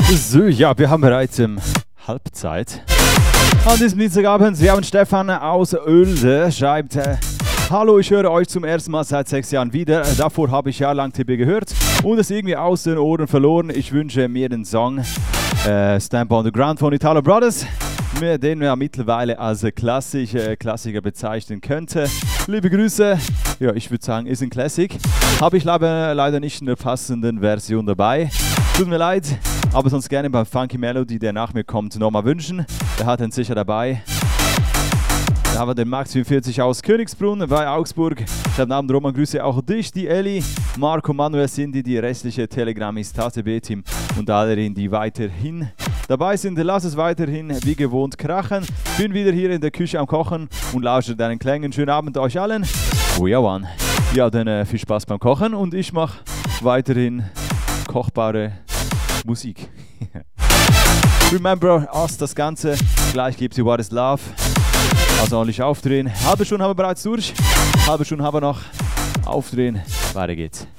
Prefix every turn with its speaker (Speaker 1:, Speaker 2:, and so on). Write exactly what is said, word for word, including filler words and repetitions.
Speaker 1: So, ja, wir haben bereits ähm, Halbzeit. An diesem Dienstagabend, wir haben Stefan aus Oelde, schreibt, äh, hallo, ich höre euch zum ersten Mal seit sechs Jahren wieder. Davor habe ich jahrelang T B gehört und es irgendwie aus den Ohren verloren. Ich wünsche mir den Song äh, Stamp on the Ground von Italo Brothers, den man mittlerweile als Klassik, äh, Klassiker bezeichnen könnte. Liebe Grüße. Ja, ich würde sagen, ist ein Classic. Habe ich leider, leider nicht in der passenden Version dabei. Tut mir leid, aber sonst gerne beim Funky Melody, der nach mir kommt, nochmal wünschen. Der hat ihn sicher dabei. Da haben wir den Max vierundvierzig aus Königsbrunn bei Augsburg. Schönen Abend, Roman, Grüße auch dich, die Elli, Marco, Manuel, Cindy, die restliche Telegram-Ist T B-Team und alle, die weiterhin dabei sind. Lass es weiterhin wie gewohnt krachen. Bin wieder hier in der Küche am Kochen und lausche deinen Klängen. Schönen Abend euch allen. Oh ja, Mann. Ja, dann äh, viel Spaß beim Kochen und ich mache weiterhin kochbare Musik. Remember us, das Ganze. Gleich gibt es What is Love. Also ordentlich aufdrehen. Halbe Stunde haben wir bereits durch. Halbe Stunde haben wir noch. Aufdrehen. Weiter geht's.